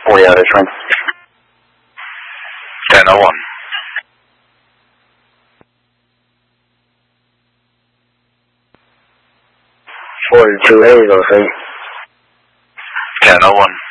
40 out of train. 1001. 42A, go see. 1001.